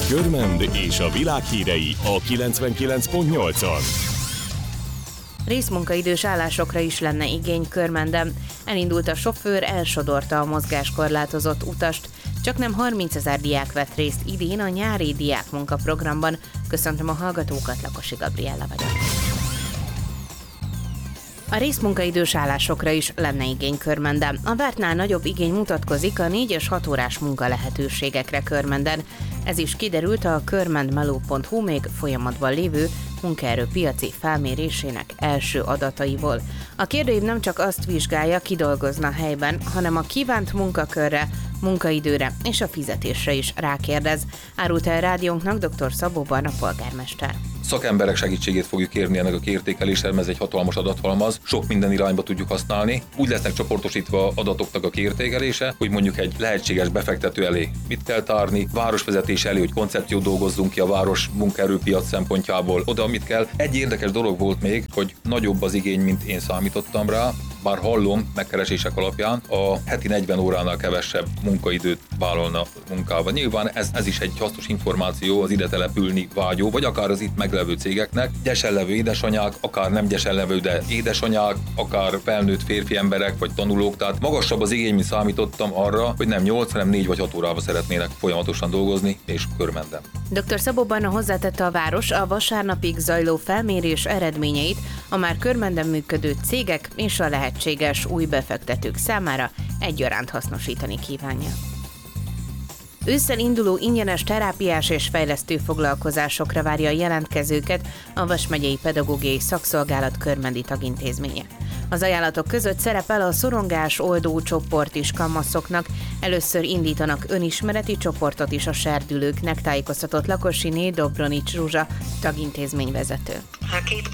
Körmend és a világ hírei a 99.8-on. Részmunkaidős állásokra is lenne igény Körmenden. Elindult a sofőr, elsodorta a mozgáskorlátozott utast. Csaknem 30 000 diák vett részt idén a nyári diákmunkaprogramban. Köszöntöm a hallgatókat, Lakosi Gabriella vagyok. A részmunkaidős állásokra is lenne igény Körmenden. A vártnál nagyobb igény mutatkozik a 4 és 6 órás munkalehetőségekre Körmenden. Ez is kiderült a körmendmeló.hu még folyamatban lévő munkaerőpiaci felmérésének első adataiból. A kérdőív nem csak azt vizsgálja, ki dolgozna helyben, hanem a kívánt munkakörre, munkaidőre és a fizetésre is rákérdez, árulta el rádiónknak dr. Szabó Barna polgármester. Szakemberek segítségét fogjuk kérni ennek a kiértékelésre, mert ez egy hatalmas adathalmaz, sok minden irányba tudjuk használni. Úgy lesznek csoportosítva adatoknak a kiértékelése, hogy mondjuk egy lehetséges befektető elé mit kell tárni, városvezetés elé, hogy koncepciót dolgozzunk ki a város munkaerőpiac szempontjából, oda mit kell. Egy érdekes dolog volt még, hogy nagyobb az igény, mint én számítottam rá, bár hallom megkeresések alapján, a heti 40 óránál kevesebb munkaidőt vállalna munkába. Nyilván ez is egy hasznos információ az ide települni vágyó, vagy akár az itt meglevő cégeknek. Gyesen levő édesanyák, akár nem gyesen levő, de édesanyák, akár felnőtt férfi emberek, vagy tanulók. Tehát magasabb az igény, mint számítottam arra, hogy nem 8, hanem 4 vagy 6 órával szeretnének folyamatosan dolgozni, és Körmenden. Dr. Szabó Barna hozzátette, a város a vasárnapig zajló felmérés eredményeit a már Körmenden működő cégek és a lehetséges új befektetők számára egyaránt hasznosítani kívánja. Ősszel induló ingyenes terápiás és fejlesztő foglalkozásokra várja a jelentkezőket a Vas megyei pedagógiai szakszolgálat körmendi tagintézménye. Az ajánlatok között szerepel a szorongás oldó csoport is kamaszoknak, először indítanak önismereti csoportot is a serdülőknek, tájékoztatott Lakosiné Dobronics Zsuzsa tagintézményvezető.